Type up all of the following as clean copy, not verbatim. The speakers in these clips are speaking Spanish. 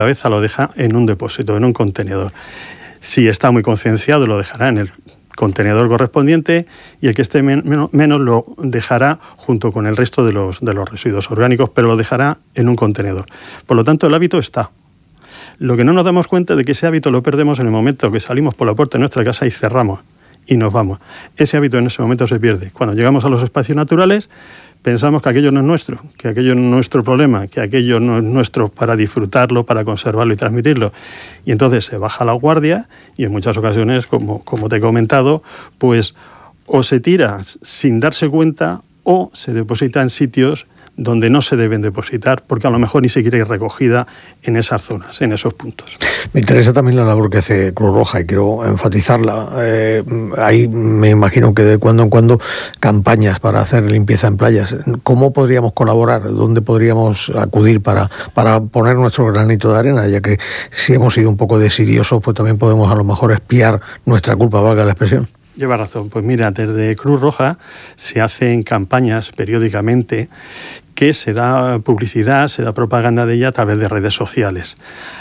cabeza lo deja en un depósito, en un contenedor. Si está muy concienciado, lo dejará en el contenedor correspondiente, y el que esté menos lo dejará junto con el resto de los residuos orgánicos, pero lo dejará en un contenedor. Por lo tanto, el hábito está. Lo que no nos damos cuenta de que ese hábito lo perdemos en el momento que salimos por la puerta de nuestra casa y cerramos y nos vamos. Ese hábito en ese momento se pierde. Cuando llegamos a los espacios naturales, pensamos que aquello no es nuestro, que aquello no es nuestro problema, que aquello no es nuestro para disfrutarlo, para conservarlo y transmitirlo. Y entonces se baja la guardia y en muchas ocasiones, como te he comentado, pues o se tira sin darse cuenta o se deposita en sitios donde no se deben depositar, porque a lo mejor ni siquiera hay recogida en esas zonas, en esos puntos. Me interesa también la labor que hace Cruz Roja y quiero enfatizarla. Hay, me imagino que de cuando en cuando, campañas para hacer limpieza en playas. ¿Cómo podríamos colaborar? ¿Dónde podríamos acudir para poner nuestro granito de arena? Ya que si hemos sido un poco desidiosos, pues también podemos a lo mejor expiar nuestra culpa, valga la expresión. Lleva razón. Pues mira, desde Cruz Roja se hacen campañas periódicamente que se da publicidad, se da propaganda de ella a través de redes sociales.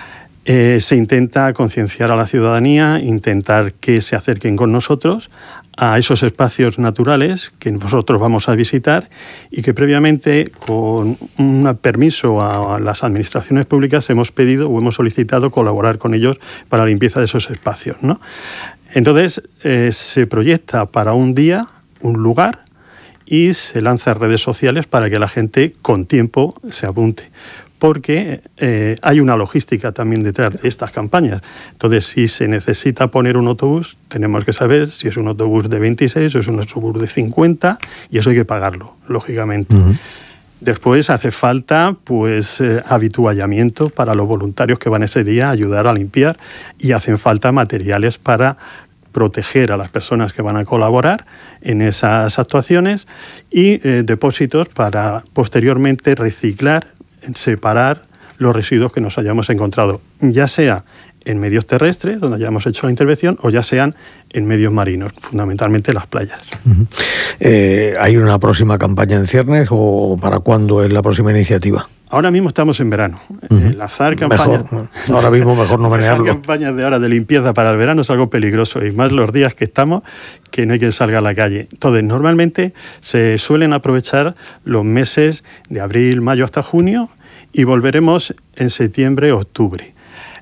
Se intenta concienciar a la ciudadanía, intentar que se acerquen con nosotros a esos espacios naturales que nosotros vamos a visitar y que previamente, con un permiso a las administraciones públicas, hemos pedido o hemos solicitado colaborar con ellos para la limpieza de esos espacios, ¿no? Entonces se proyecta para un día, un lugar, y se lanza en redes sociales para que la gente con tiempo se apunte. Porque hay una logística también detrás de estas campañas. Entonces, si se necesita poner un autobús, tenemos que saber si es un autobús de 26 o es un autobús de 50, y eso hay que pagarlo, lógicamente. Uh-huh. Después hace falta pues habituallamiento para los voluntarios que van ese día a ayudar a limpiar, y hacen falta materiales para proteger a las personas que van a colaborar en esas actuaciones, y depósitos para posteriormente reciclar, separar los residuos que nos hayamos encontrado, ya sea en medios terrestres, donde hayamos hecho la intervención, o ya sean en medios marinos, fundamentalmente las playas. Uh-huh. ¿Hay una próxima campaña en ciernes o para cuándo es la próxima iniciativa? Ahora mismo estamos en verano. Uh-huh. Lanzar campañas... Ahora mismo mejor no manejarlo. Campañas de ahora de limpieza para el verano es algo peligroso, y más los días que estamos, que no hay quien salga a la calle. Entonces, normalmente se suelen aprovechar los meses de abril, mayo hasta junio, y volveremos en septiembre, octubre.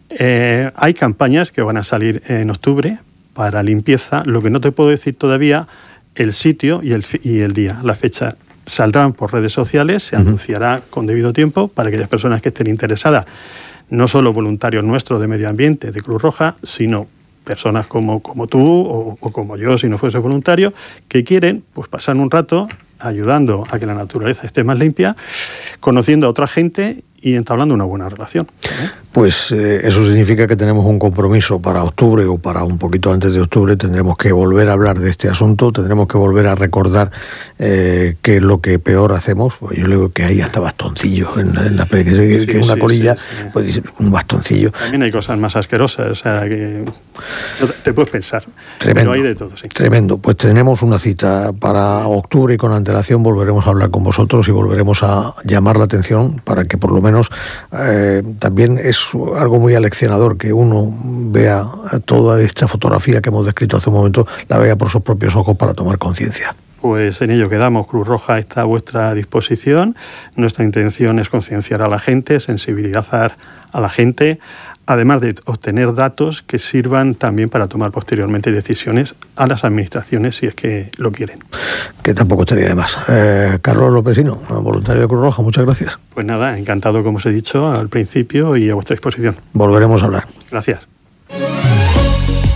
Hay campañas que van a salir en octubre para limpieza. Lo que no te puedo decir todavía, el sitio y el día, la fecha. Saldrán por redes sociales, se anunciará con debido tiempo para aquellas personas que estén interesadas, no solo voluntarios nuestros de medio ambiente, de Cruz Roja, sino personas como tú o como yo, si no fuese voluntario, que quieren pues pasar un rato ayudando a que la naturaleza esté más limpia, conociendo a otra gente y entablando una buena relación. Pues eso significa que tenemos un compromiso para octubre, o para un poquito antes de octubre. Tendremos que volver a hablar de este asunto, tendremos que volver a recordar qué es lo que peor hacemos. Pues yo le digo que hay hasta bastoncillos en la película, que una colilla, pues dice, un bastoncillo. También hay cosas más asquerosas, o sea, que te puedes pensar. Tremendo, pero hay de todo, sí. Tremendo. Pues tenemos una cita para octubre y con antelación volveremos a hablar con vosotros y volveremos a llamar la atención para que por lo menos también es algo muy aleccionador que uno vea toda esta fotografía que hemos descrito hace un momento, la vea por sus propios ojos para tomar conciencia. Pues en ello quedamos. Cruz Roja está a vuestra disposición. Nuestra intención es concienciar a la gente, sensibilizar a la gente, además de obtener datos que sirvan también para tomar posteriormente decisiones a las administraciones, si es que lo quieren. Que tampoco estaría de más. Carlos Lopesino, voluntario de Cruz Roja, muchas gracias. Pues nada, encantado, como os he dicho al principio, y a vuestra disposición. Volveremos a hablar. Gracias.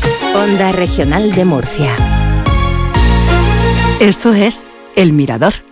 Onda Regional de Murcia. Esto es El Mirador.